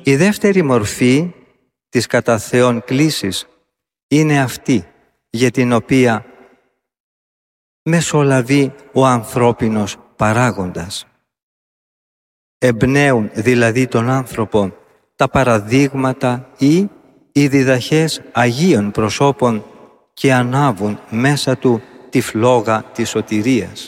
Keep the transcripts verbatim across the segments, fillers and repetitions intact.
Η δεύτερη μορφή της κατά Θεόν κλίσης είναι αυτή για την οποία μεσολαβεί ο ανθρώπινος παράγοντας. Εμπνέουν δηλαδή τον άνθρωπο τα παραδείγματα ή οι διδαχές Αγίων προσώπων και ανάβουν μέσα του τη φλόγα της σωτηρίας.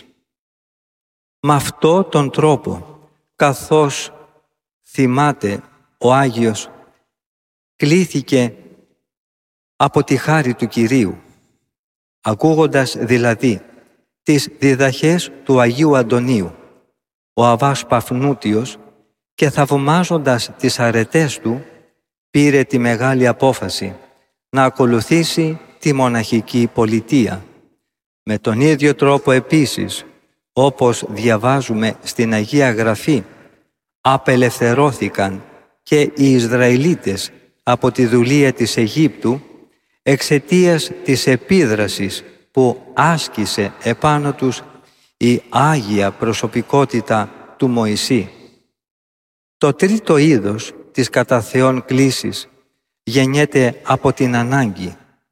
Με αυτό τον τρόπο, καθώς θυμάται ο Άγιος, κλήθηκε από τη χάρη του Κυρίου, ακούγοντας δηλαδή τις διδαχές του Αγίου Αντωνίου, ο Αββάς Παφνούτιος, και θαυμάζοντας τις αρετές του, πήρε τη μεγάλη απόφαση να ακολουθήσει τη μοναχική πολιτεία. Με τον ίδιο τρόπο επίσης, όπως διαβάζουμε στην Αγία Γραφή, απελευθερώθηκαν και οι Ισραηλίτες από τη δουλεία της Αιγύπτου εξαιτίας της επίδρασης που άσκησε επάνω τους η Άγια προσωπικότητα του Μωυσή. Το τρίτο είδος της κατά Θεόν κλίσης γεννιέται από την ανάγκη.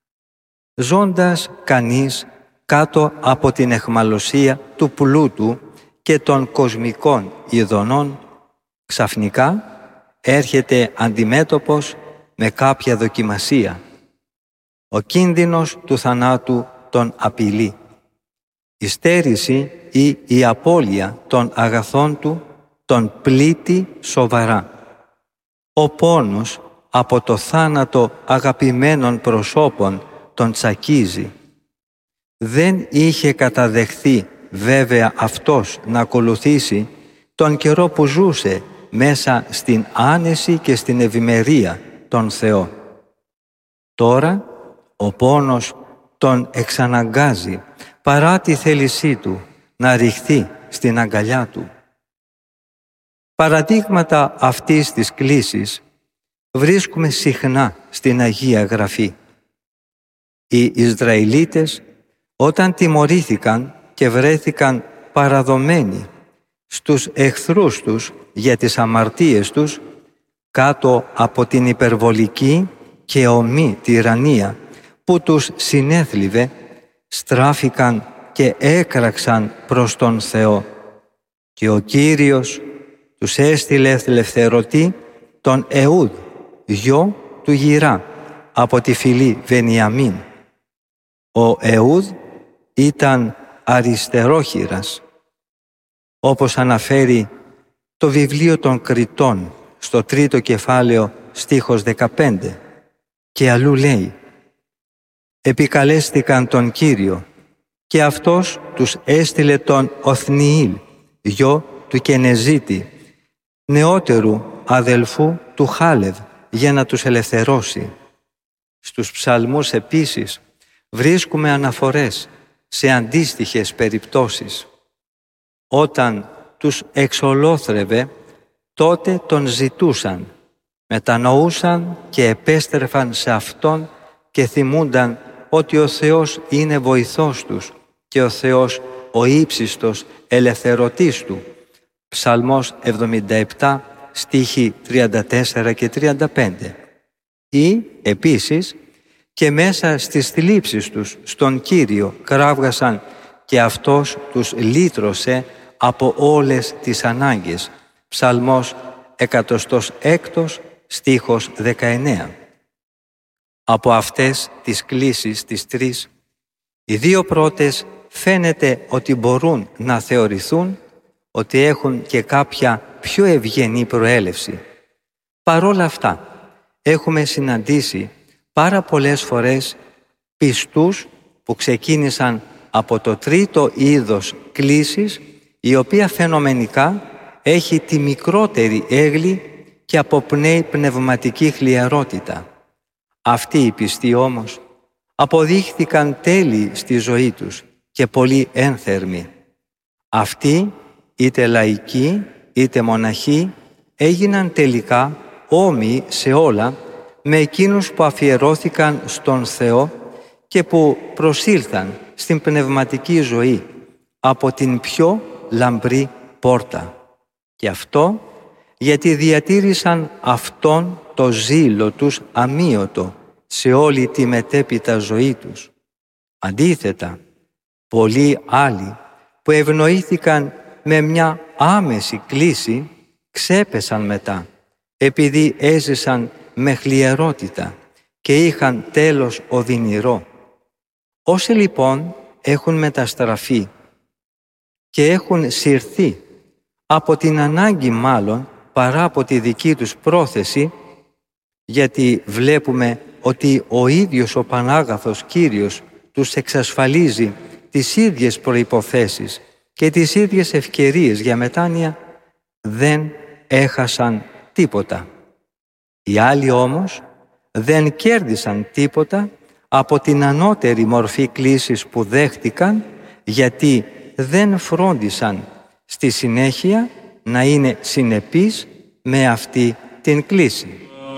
Ζώντας κανείς κάτω από την αιχμαλωσία του πλούτου και των κοσμικών ειδονών, ξαφνικά έρχεται αντιμέτωπος με κάποια δοκιμασία. Ο κίνδυνος του θανάτου τον απειλεί. Η στέρηση ή η απώλεια των αγαθών του τον πλήττει σοβαρά. Ο πόνος από το θάνατο αγαπημένων προσώπων τον τσακίζει. Δεν είχε καταδεχθεί βέβαια αυτός να ακολουθήσει τον καιρό που ζούσε μέσα στην άνεση και στην ευημερία των Θεό. Τώρα ο πόνος τον εξαναγκάζει παρά τη θέλησή του να ρηχθεί στην αγκαλιά του. Παραδείγματα αυτής της κλίσης βρίσκουμε συχνά στην Αγία Γραφή. Οι Ισραηλίτες, όταν τιμωρήθηκαν και βρέθηκαν παραδομένοι στους εχθρούς τους για τις αμαρτίες τους, κάτω από την υπερβολική και ομή τυραννία που τους συνέθλιβε, στράφηκαν και έκραξαν προς τον Θεό. Και ο Κύριος τους έστειλε ελευθερωτή τον Εούδ, γιο του Γυρά, από τη φυλή Βενιαμίν. Ο Εούδ ήταν αριστερόχειρας, όπως αναφέρει το βιβλίο των Κριτών στο τρίτο κεφάλαιο στίχος δεκαπέντε, και αλλού λέει: «Επικαλέστηκαν τον Κύριο και αυτός τους έστειλε τον Οθνιήλ, γιο του Κενεζίτη, νεότερου αδελφού του Χάλευ, για να τους ελευθερώσει». Στους ψαλμούς επίσης βρίσκουμε αναφορές σε αντίστοιχες περιπτώσεις. Όταν τους εξολόθρευε, τότε τον ζητούσαν, μετανοούσαν και επέστρεφαν σε Αυτόν και θυμούνταν ότι ο Θεός είναι βοηθός τους και ο Θεός ο ύψιστος ελευθερωτής του. Ψαλμός εβδομήντα επτά, στίχοι τριάντα τέσσερα και τριάντα πέντε. Ή, επίσης, και μέσα στις θλίψεις τους στον Κύριο κράβγασαν και Αυτός τους λύτρωσε από όλες τις ανάγκες. Ψαλμός εκατοστός έκτος, στίχος δεκαεννέα. Από αυτές τις κλίσεις τις τρεις, οι δύο πρώτες φαίνεται ότι μπορούν να θεωρηθούν ότι έχουν και κάποια πιο ευγενή προέλευση. Παρόλα αυτά, έχουμε συναντήσει πάρα πολλές φορές πιστούς που ξεκίνησαν από το τρίτο είδος κλίσης, η οποία φαινομενικά έχει τη μικρότερη έγλη και αποπνέει πνευματική χλιαρότητα. Αυτοί οι πιστοί όμως αποδείχθηκαν τέλειοι στη ζωή τους και πολύ ένθερμοι. Αυτοί, είτε λαϊκοί είτε μοναχοί, έγιναν τελικά όμοιοι σε όλα με εκείνους που αφιερώθηκαν στον Θεό και που προσήλθαν στην πνευματική ζωή από την πιο λαμπρή πόρτα. Και αυτό γιατί διατήρησαν αυτόν το ζήλο τους αμείωτο σε όλη τη μετέπειτα ζωή τους. Αντίθετα, πολλοί άλλοι που ευνοήθηκαν με μια άμεση κλίση ξέπεσαν μετά, επειδή έζησαν με χλιερότητα και είχαν τέλος οδυνηρό. Όσοι λοιπόν έχουν μεταστραφεί και έχουν συρθεί από την ανάγκη μάλλον παρά από τη δική τους πρόθεση, γιατί βλέπουμε ότι ο ίδιος ο Πανάγαθος Κύριος τους εξασφαλίζει τις ίδιες προϋποθέσεις και τις ίδιες ευκαιρίες για μετάνοια, δεν έχασαν τίποτα. Οι άλλοι όμως δεν κέρδισαν τίποτα από την ανώτερη μορφή κλίσης που δέχτηκαν, γιατί δεν φρόντισαν στη συνέχεια να είναι συνεπείς με αυτή την κλίση.